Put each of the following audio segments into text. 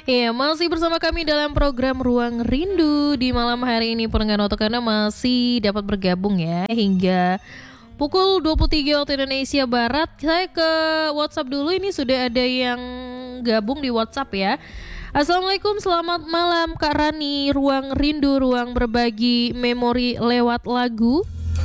Iya, masih bersama kami dalam program Ruang Rindu di malam hari ini. Pendengar untuk Anda masih dapat bergabung ya hingga pukul 23 waktu Indonesia Barat. Saya ke WhatsApp dulu, ini sudah ada yang gabung di WhatsApp ya. Assalamualaikum, selamat malam Kak Rani. Ruang Rindu, ruang berbagi memori lewat lagu.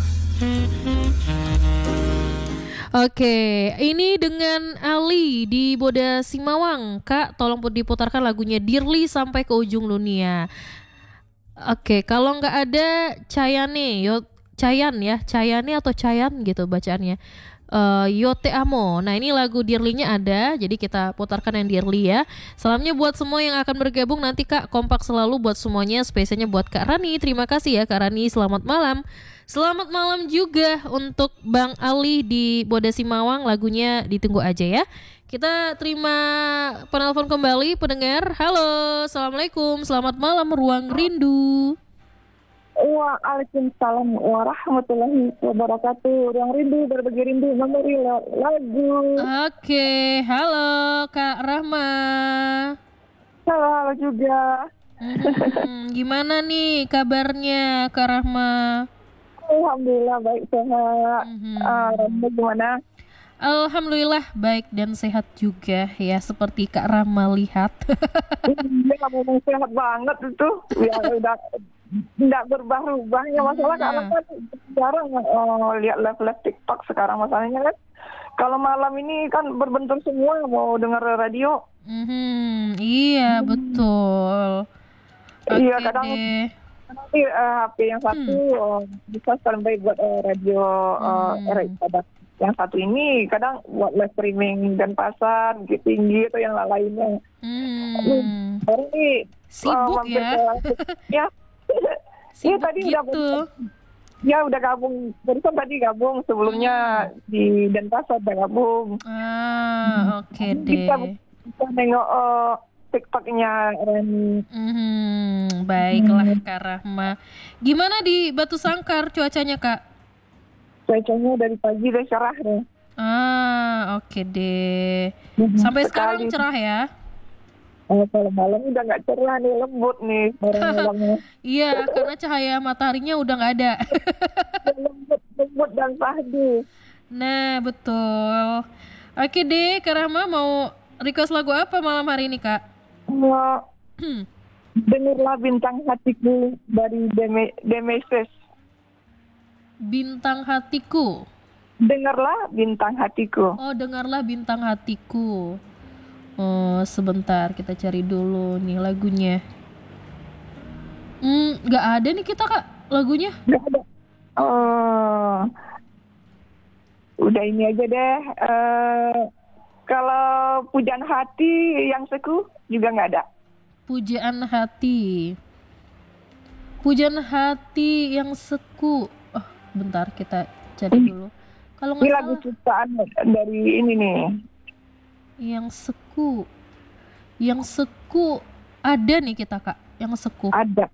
Oke, ini dengan Ali di Boda Simawang. Kak, tolong diputarkan lagunya Dirli sampai ke ujung dunia. Oke, kalau nggak ada Cayane, Cayan ya, Cayane atau Cayan gitu bacaannya. Yo te amo. Nah, ini lagu Dirlinya ada, jadi kita putarkan yang Dirli ya. Salamnya buat semua yang akan bergabung nanti Kak, kompak selalu buat semuanya, spesialnya buat Kak Rani. Terima kasih ya Kak Rani, selamat malam. Selamat malam juga untuk Bang Ali di Boda Simawang, lagunya ditunggu aja ya. Kita terima penelpon kembali pendengar. Halo, Assalamualaikum, selamat malam Ruang Rindu. Waalaikumsalam warahmatullahi wabarakatuh. Ruang Rindu berbagi rindu memori lagu. Oke, halo Kak Rahma. Halo juga. Gimana nih kabarnya Kak Rahma? Alhamdulillah baik sehat. Rahma gimana? Alhamdulillah baik dan sehat juga ya, seperti Kak Rahma lihat. Iya, memang sehat banget itu. Ya udah tidak berubah-ubahnya masalah karena kan jarang lihat live TikTok sekarang masalahnya kan. Kalau malam ini kan berbentur semua mau dengar radio. Iya betul. Iya Oke kadang deh. nanti HP yang satu bisa standby buat radio RI. Yang satu ini kadang buat live streaming dan pasar Bukit Tinggi atau yang lainnya. Orang ini Sibuk ya. Ya. Sibuk tadi gitu. udah gabung. Barusan tadi gabung, sebelumnya di Denpasar udah gabung. Oke deh. Bisa nengok TikToknya Rani. Baiklah Kak Rahma. Gimana di Batu Sangkar cuacanya Kak? Cuacanya dari pagi udah cerah deh. Oke deh. Sampai sekarang cerah ya? Kalau malam udah nggak cerah nih, lembut nih malamnya. Iya, karena cahaya mataharinya udah nggak ada. lembut dan pahdi. Nah, betul. Oke deh, Kak Rahma mau request lagu apa malam hari ini, Kak? Dengarlah Bintang Hatiku dari Demeses. Bintang Hatiku. Dengarlah Bintang Hatiku. Oh, dengarlah Bintang Hatiku. Oh, sebentar kita cari dulu nih lagunya. Nggak ada nih kita Kak lagunya. Nggak ada. Udah ini aja deh. Kalau Pujaan Hati yang Seku juga nggak ada. Pujaan Hati yang Seku. Oh, bentar kita cari dulu. Kalau nggak ini salah lagu ciptaan dari ini nih. Yang Seku ada nih kita Kak. Yang Seku Ada.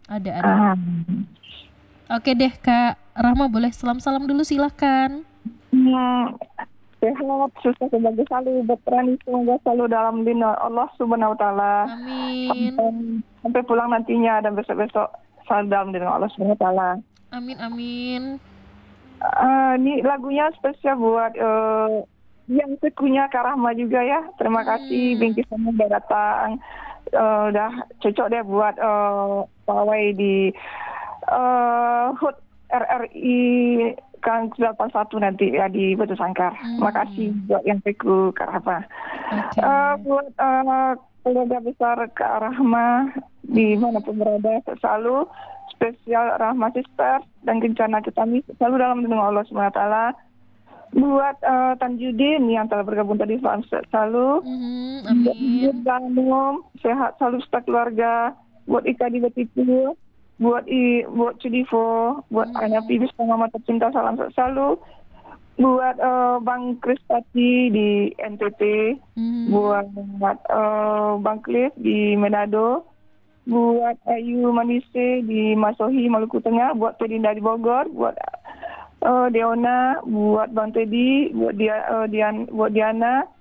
Oke deh Kak Rahma, boleh salam dulu silakan. Sehat, sukses sebagai selalu berperan, semoga selalu dalam lindungan Allah Subhanahu wa Ta'ala. Amin. Sampai pulang nantinya dan besok-besok selalu dalam lindungan Allah Subhanahu wa Ta'ala. Amin. Ini lagunya spesial buat yang sekunya Kak Rahma juga ya. Terima kasih bingkisannya udah datang. Udah cocok deh buat pawai di HUT RRI Kang 81 nanti ya di Batu Sangkar. Makasih buat yang seku Kak Rahma. Buat keluarga besar Kak Rahma di manapun berada selalu spesial Rahma Sister dan Kencana Cetami selalu dalam lindungan Allah SWT. Buat Tanjudin yang telah bergabung tadi selalu. Amin. Buat sehat selalu serta keluarga. Buat Ika di Betipu, buat Cudivo, buat Anya Pibis Mama tercinta salam selalu. Buat Bang Kristati di NTT, buat Bang Cliff di Manado, buat Ayu Manise di Masohi Maluku Tengah, buat Pedinda di Bogor, buat Deona, buat Bang Teddy, buat Diana,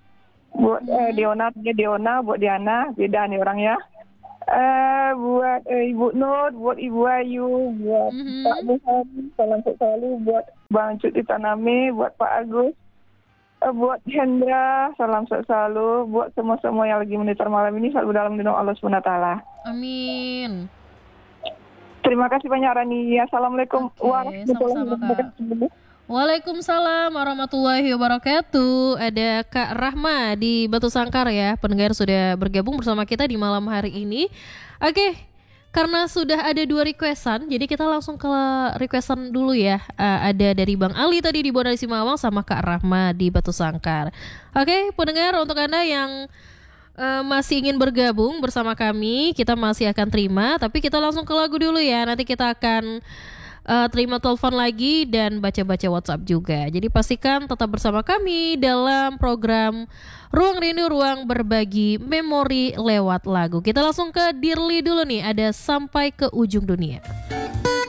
Buat Deona, buat Diana, beda nih orangnya. Buat Ibu Nur, buat Ibu Ayu, buat Pak Muhammad, salam selalu, buat Bang Cuti Taname, buat Pak Agus, buat Hendra, salam selalu, buat semua-semua yang lagi monitor malam ini, selalu dalam lindung Allah SWT. Amin. Terima kasih banyak Rani. Assalamualaikum warahmatullahi wabarakatuh. Waalaikumsalam warahmatullahi wabarakatuh. Ada Kak Rahma di Batu Sangkar ya. Pendengar sudah bergabung bersama kita di malam hari ini. Oke, karena sudah ada 2 requestan, jadi kita langsung ke requestan dulu ya. Ada dari Bang Ali tadi di Bodai Simawang sama Kak Rahma di Batu Sangkar. Oke, pendengar, untuk Anda yang masih ingin bergabung bersama kami, kita masih akan terima, tapi kita langsung ke lagu dulu ya. Nanti kita akan terima telepon lagi dan baca-baca WhatsApp juga. Jadi pastikan tetap bersama kami dalam program Ruang Rindu, Ruang Berbagi Memori lewat lagu. Kita langsung ke Dirli dulu nih, ada Sampai ke Ujung Dunia.